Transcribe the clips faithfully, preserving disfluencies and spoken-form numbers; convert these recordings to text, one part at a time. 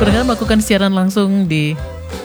Pendengar melakukan siaran langsung di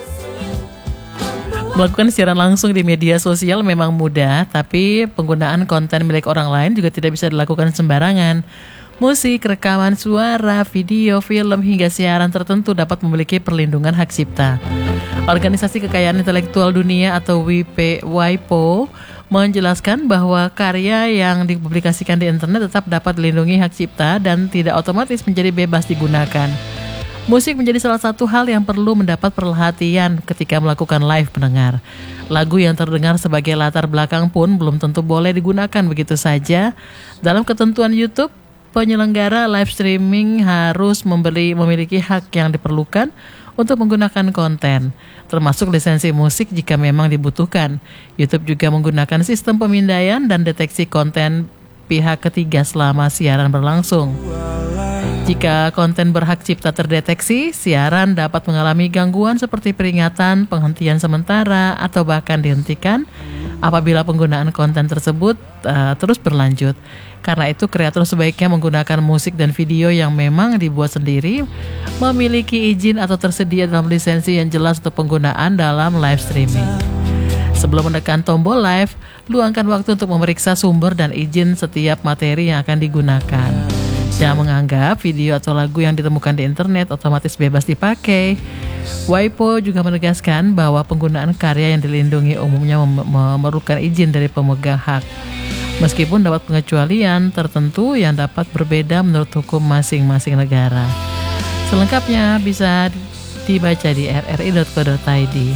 Melakukan siaran langsung di media sosial memang mudah, tapi penggunaan konten milik orang lain juga tidak bisa dilakukan sembarangan. Musik, rekaman suara, video, film, hingga siaran tertentu dapat memiliki perlindungan hak cipta. Organisasi Kekayaan Intelektual Dunia atau W P W I P O menjelaskan bahwa karya yang dipublikasikan di internet tetap dapat dilindungi hak cipta dan tidak otomatis menjadi bebas digunakan. Musik menjadi salah satu hal yang perlu mendapat perhatian ketika melakukan live pendengar. Lagu yang terdengar sebagai latar belakang pun belum tentu boleh digunakan begitu saja. Dalam ketentuan YouTube, penyelenggara live streaming harus membeli memiliki hak yang diperlukan untuk menggunakan konten, termasuk lisensi musik jika memang dibutuhkan. YouTube juga menggunakan sistem pemindaian dan deteksi konten pihak ketiga selama siaran berlangsung. Jika konten berhak cipta terdeteksi, siaran dapat mengalami gangguan seperti peringatan, penghentian sementara, atau bahkan dihentikan apabila penggunaan konten tersebut uh, terus berlanjut. Karena itu, kreator sebaiknya menggunakan musik dan video yang memang dibuat sendiri, memiliki izin atau tersedia dalam lisensi yang jelas untuk penggunaan dalam live streaming. Sebelum menekan tombol live, luangkan waktu untuk memeriksa sumber dan izin setiap materi yang akan digunakan. Jangan menganggap video atau lagu yang ditemukan di internet otomatis bebas dipakai. W I P O juga menegaskan bahwa penggunaan karya yang dilindungi umumnya mem- memerlukan izin dari pemegang hak. Meskipun dapat pengecualian tertentu yang dapat berbeda menurut hukum masing-masing negara. Selengkapnya bisa dibaca di r r i dot co dot i d.